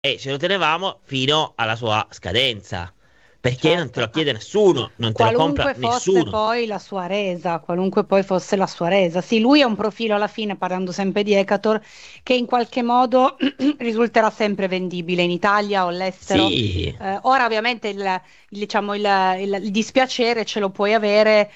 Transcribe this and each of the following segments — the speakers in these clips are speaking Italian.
e ce lo tenevamo fino alla sua scadenza, perché non te certo. lo chiede nessuno, non te lo compra Qualunque fosse nessuno. poi la sua resa, qualunque poi fosse la sua resa. Sì, lui è un profilo alla fine, parlando sempre di Ecator, che in qualche modo risulterà sempre vendibile in Italia o all'estero. Sì, Ora ovviamente diciamo, il dispiacere ce lo puoi avere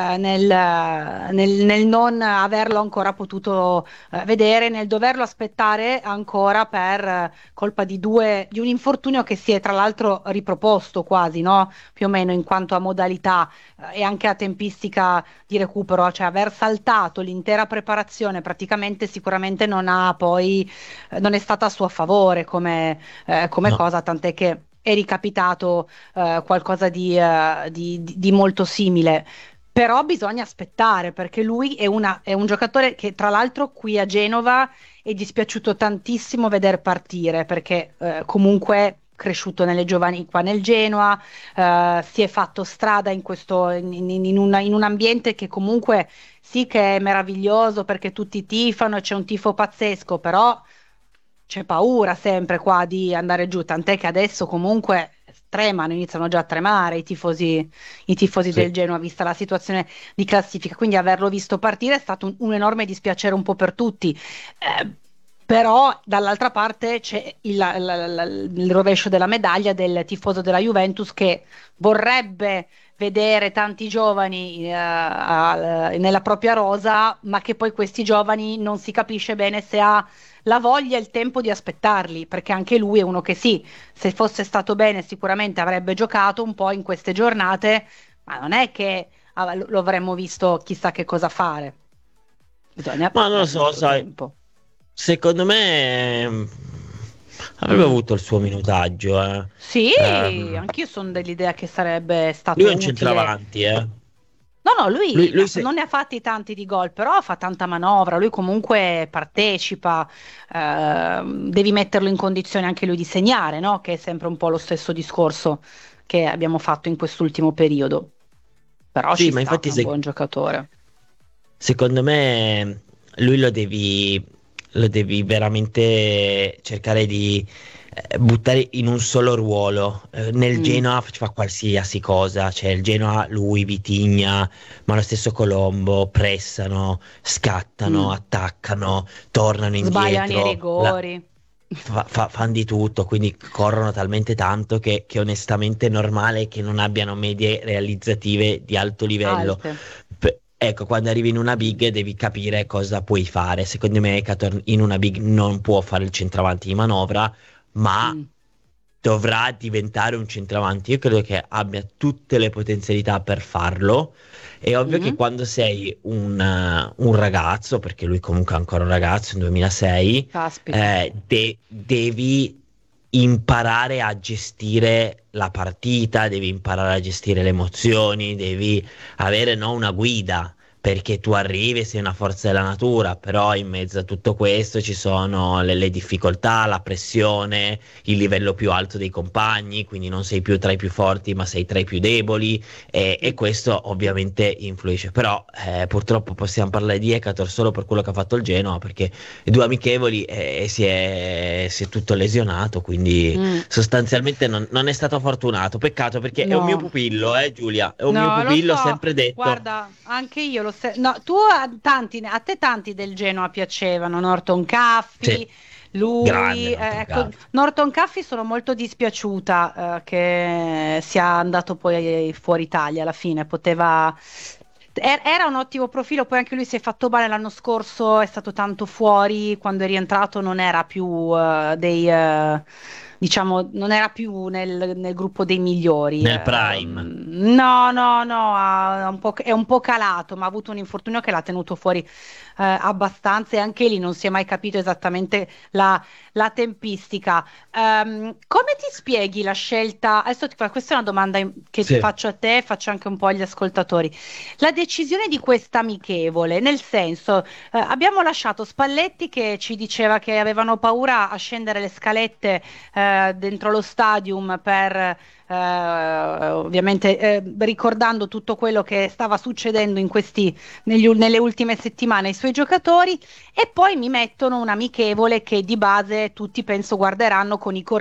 nel non averlo ancora potuto vedere, nel doverlo aspettare ancora per colpa di un infortunio che si è tra l'altro riproposto quasi, no? Più o meno in quanto a modalità e anche a tempistica di recupero, cioè aver saltato l'intera preparazione praticamente sicuramente non ha poi, non è stata a suo favore come no, cosa, tant'è che è ricapitato qualcosa di molto simile. Però bisogna aspettare perché lui è un giocatore che tra l'altro qui a Genova è dispiaciuto tantissimo vedere partire perché comunque cresciuto nelle giovani qua nel Genoa, si è fatto strada in un ambiente che comunque sì che è meraviglioso perché tutti tifano e c'è un tifo pazzesco, però c'è paura sempre qua di andare giù, tant'è che adesso comunque tremano, iniziano già a tremare i tifosi del sì. Genoa, vista la situazione di classifica. Quindi averlo visto partire è stato un enorme dispiacere un po' per tutti. Eh, Però dall'altra parte c'è il rovescio della medaglia del tifoso della Juventus che vorrebbe vedere tanti giovani nella propria rosa, ma che poi questi giovani non si capisce bene se ha la voglia e il tempo di aspettarli, perché anche lui è uno che sì, se fosse stato bene sicuramente avrebbe giocato un po' in queste giornate, ma non è che lo avremmo visto chissà che cosa fare. Bisogna Ma non lo dargli il so, suo sai, tempo. secondo me avrebbe Mm. avuto il suo minutaggio, eh. Sì, Ehm, anch'io sono dell'idea che sarebbe lui è stato un utile. centravanti, eh. No, no, lui Lui se... non ne ha fatti tanti di gol, però fa tanta manovra, lui comunque partecipa, devi metterlo in condizione anche lui di segnare, no? Che è sempre un po' lo stesso discorso che abbiamo fatto in quest'ultimo periodo. Però Sì, ci ma sta, infatti è un buon giocatore. secondo me lui lo devi veramente cercare di buttare in un solo ruolo. Nel Mm, Genoa fa qualsiasi cosa, cioè il Genoa, lui, Vitigna, ma lo stesso Colombo, pressano, scattano, mm. attaccano, tornano Sbagliano i indietro. rigori, Fanno di tutto, quindi corrono talmente tanto che onestamente è normale che non abbiano medie realizzative di alto livello. alte. Ecco, quando arrivi in una big devi capire cosa puoi fare. Secondo me Ekator in una big non può fare il centravanti di manovra, ma Mm, dovrà diventare un centravanti. Io credo che abbia tutte le potenzialità per farlo. È ovvio che mm, quando sei un ragazzo, perché lui comunque è ancora un ragazzo, in 2006, caspita. devi imparare a gestire la partita, devi imparare a gestire le emozioni, devi avere no, una guida. Perché tu arrivi e sei una forza della natura, però in mezzo a tutto questo ci sono le difficoltà, la pressione, il livello più alto dei compagni, quindi non sei più tra i più forti, ma sei tra i più deboli, e Mm. questo ovviamente influisce. Però purtroppo possiamo parlare di Ekator solo per quello che ha fatto il Genoa, perché i due amichevoli si è tutto lesionato, quindi Mm. sostanzialmente non è stato fortunato. Peccato perché è un mio No. pupillo, Giulia, è un mio No, lo pupillo, ho so, sempre detto. guarda, anche io lo so. No, a te tanti del Genoa piacevano, Norton Sì, Caffi, grande lui, Norton ecco, Cav. Norton Caffi sono molto dispiaciuta, che sia andato poi fuori Italia alla fine, era un ottimo profilo, poi anche lui si è fatto male l'anno scorso, è stato tanto fuori, quando è rientrato non era più diciamo, non era più nel gruppo dei migliori. Nel prime. No, no, no, è un po' calato, ma ha avuto un infortunio che l'ha tenuto fuori abbastanza e anche lì non si è mai capito esattamente la tempistica. Come ti spieghi la scelta? Adesso questa è una domanda che Sì. faccio a te, faccio anche un po' agli ascoltatori. La decisione di questa amichevole, nel senso, abbiamo lasciato Spalletti che ci diceva che avevano paura a scendere le scalette dentro lo stadium per ovviamente ricordando tutto quello che stava succedendo nelle ultime settimane suoi giocatori, e poi mi mettono un amichevole che di base tutti penso guarderanno con i